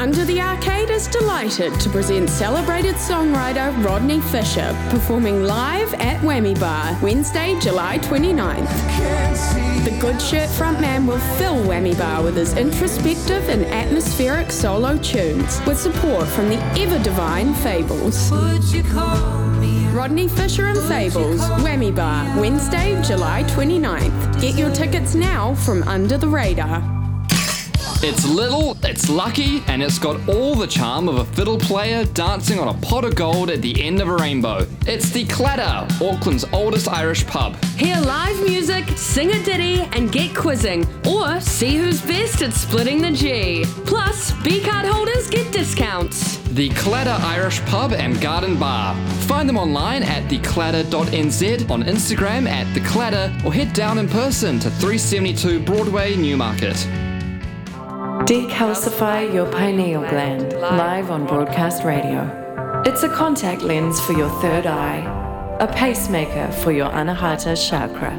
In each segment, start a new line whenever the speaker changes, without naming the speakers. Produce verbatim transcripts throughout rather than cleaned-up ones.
Under the Arcade is delighted to present celebrated songwriter Rodney Fisher performing live at Whammy Bar, Wednesday, July twenty-ninth. The Good Shirt frontman will fill Whammy Bar with his introspective and atmospheric solo tunes, with support from the ever-divine Fables. Rodney Fisher and Fables, Whammy Bar, Wednesday, July twenty-ninth. Get your tickets now from Under the Radar.
It's little, it's lucky, and it's got all the charm of a fiddle player dancing on a pot of gold at the end of a rainbow. It's the Clatter, Auckland's oldest Irish pub.
Hear live music, sing a ditty, and get quizzing, or see who's best at splitting the G. Plus, B-card holders get discounts.
The Clatter Irish Pub and Garden Bar. Find them online at the clatter dot n z, on Instagram at The Clatter, or head down in person to three seventy-two Broadway, Newmarket.
Decalcify your pineal gland, live on broadcast radio. It's a contact lens for your third eye, a pacemaker for your anahata chakra.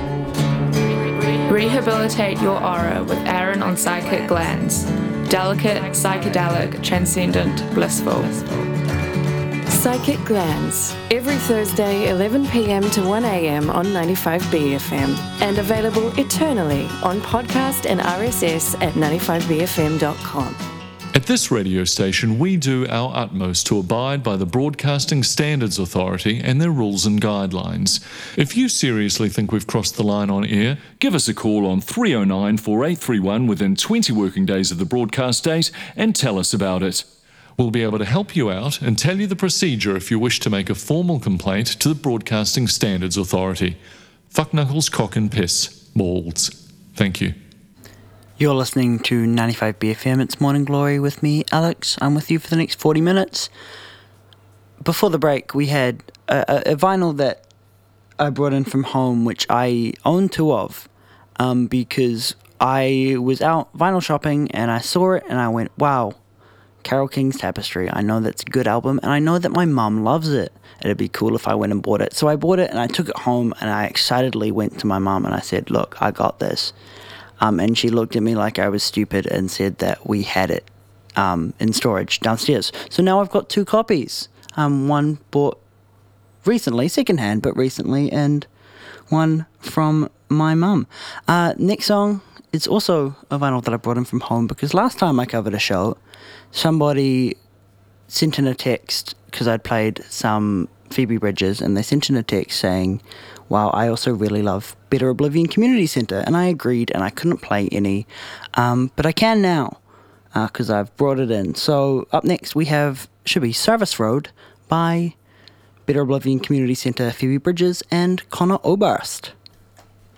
Rehabilitate your aura with Aaron on Psychic Glands. Delicate, psychedelic, transcendent, blissful.
Psychic Glands, every Thursday eleven p.m. to one a.m. on ninety-five B F M, and available eternally on podcast and R S S at ninety-five b f m dot com.
At this radio station, we do our utmost to abide by the Broadcasting Standards Authority and their rules and guidelines. If you seriously think we've crossed the line on air, give us a call on three oh nine, four eight three one within twenty working days of the broadcast date and tell us about it. We'll be able to help you out and tell you the procedure if you wish to make a formal complaint to the Broadcasting Standards Authority. Fuck knuckles, cock and piss. Balls. Thank you.
You're listening to ninety-five B F M. It's Morning Glory with me, Alex. I'm with you for the next forty minutes. Before the break, we had a, a, a vinyl that I brought in from home, which I own two of, um, because I was out vinyl shopping and I saw it and I went, wow, Carole King's Tapestry. I know that's a good album, and I know that my mum loves it. It'd be cool if I went and bought it. So I bought it, and I took it home, and I excitedly went to my mum, and I said, look, I got this. Um, and she looked at me like I was stupid and said that we had it um, in storage downstairs. So now I've got two copies. Um, one bought recently, secondhand, but recently, and one from my mum. Uh, next song is also a vinyl that I brought in from home, because last time I covered a show, somebody sent in a text, because I'd played some Phoebe Bridgers, and they sent in a text saying, wow, I also really love Better Oblivion Community Centre, and I agreed, and I couldn't play any, um, but I can now, because uh, I've brought it in. So up next we have, should be Service Road by Better Oblivion Community Centre, Phoebe Bridgers, and Connor Oberst.